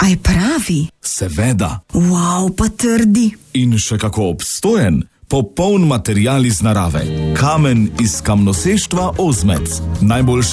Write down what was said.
A je pravi? Seveda. Wow, pa trdi. In še kako obstojen. Popoln material iz narave. Kamen iz kamnoseštva Ozmec. Najboljša